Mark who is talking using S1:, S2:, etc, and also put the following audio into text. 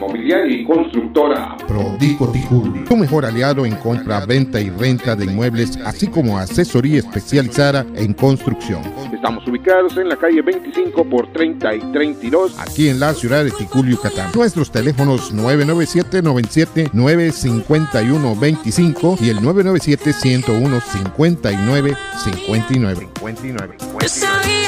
S1: inmobiliaria y constructora
S2: Prodico Ticuli, tu mejor aliado en compra, venta y renta de inmuebles, así como asesoría especializada en construcción.
S1: Estamos ubicados en la calle 25 por 30 y 32,
S2: aquí en la ciudad de Ticul, Yucatán. Nuestros teléfonos 997-97-951-25 y el 997-101-5959.